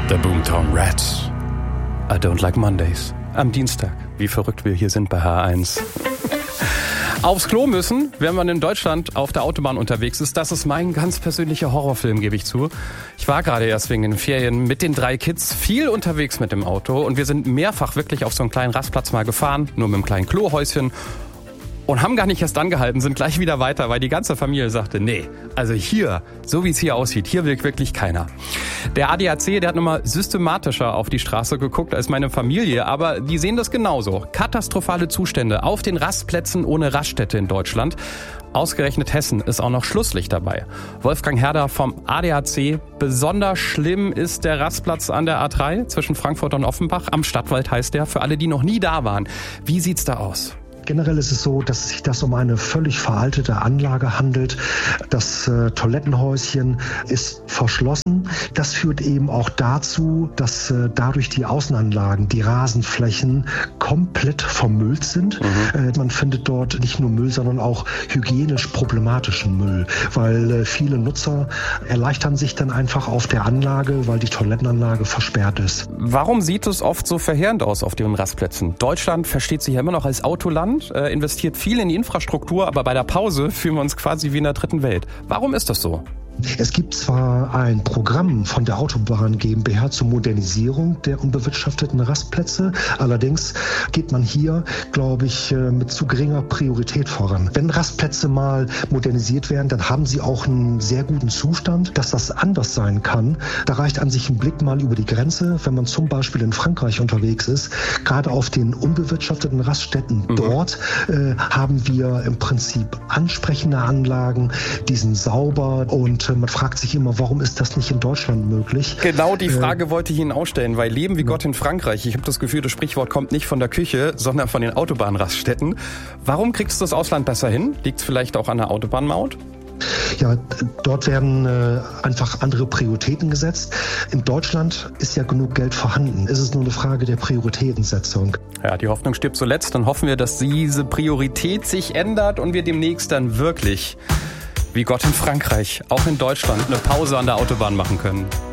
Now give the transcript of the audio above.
The Boomtown Rats. I don't like Mondays. Am Dienstag, wie verrückt wir hier sind bei H1. Aufs Klo müssen, wenn man in Deutschland auf der Autobahn unterwegs ist, das ist mein ganz persönlicher Horrorfilm, gebe ich zu. Ich war gerade erst wegen den Ferien mit den 3 Kids viel unterwegs mit dem Auto und wir sind mehrfach wirklich auf so einen kleinen Rastplatz mal gefahren, nur mit einem kleinen Klohäuschen. Und haben gar nicht erst angehalten, sind gleich wieder weiter, weil die ganze Familie sagte, nee, also hier, so wie es hier aussieht, hier will wirklich keiner. Der ADAC, der hat nochmal systematischer auf die Straße geguckt als meine Familie, aber die sehen das genauso. Katastrophale Zustände auf den Rastplätzen ohne Raststätte in Deutschland. Ausgerechnet Hessen ist auch noch Schlusslicht dabei. Wolfgang Herder vom ADAC. Besonders schlimm ist der Rastplatz an der A3 zwischen Frankfurt und Offenbach. Am Stadtwald heißt der, für alle, die noch nie da waren. Wie sieht's da aus? Generell ist es so, dass sich das um eine völlig veraltete Anlage handelt. Das Toilettenhäuschen ist verschlossen. Das führt eben auch dazu, dass dadurch die Außenanlagen, die Rasenflächen komplett vermüllt sind. Man findet dort nicht nur Müll, sondern auch hygienisch problematischen Müll, weil viele Nutzer erleichtern sich dann einfach auf der Anlage, weil die Toilettenanlage versperrt ist. Warum sieht es oft so verheerend aus auf den Rastplätzen? Deutschland versteht sich ja immer noch als Autoland, investiert viel in die Infrastruktur, aber bei der Pause fühlen wir uns quasi wie in der dritten Welt. Warum ist das so? Es gibt zwar ein Programm von der Autobahn GmbH zur Modernisierung der unbewirtschafteten Rastplätze, allerdings geht man hier, glaube ich, mit zu geringer Priorität voran. Wenn Rastplätze mal modernisiert werden, dann haben sie auch einen sehr guten Zustand. Dass das anders sein kann, da reicht an sich ein Blick mal über die Grenze, wenn man zum Beispiel in Frankreich unterwegs ist. Gerade auf den unbewirtschafteten Raststätten dort haben wir im Prinzip ansprechende Anlagen, die sind sauber und man fragt sich immer, warum ist das nicht in Deutschland möglich? Genau die Frage wollte ich Ihnen auch stellen, weil Leben wie Gott in Frankreich, ich habe das Gefühl, das Sprichwort kommt nicht von der Küche, sondern von den Autobahnraststätten. Warum kriegt es das Ausland besser hin? Liegt es vielleicht auch an der Autobahnmaut? Ja, dort werden einfach andere Prioritäten gesetzt. In Deutschland ist ja genug Geld vorhanden. Es ist nur eine Frage der Prioritätensetzung. Ja, die Hoffnung stirbt zuletzt. Dann hoffen wir, dass diese Priorität sich ändert und wir demnächst dann wirklich wie Gott in Frankreich, auch in Deutschland, eine Pause an der Autobahn machen können.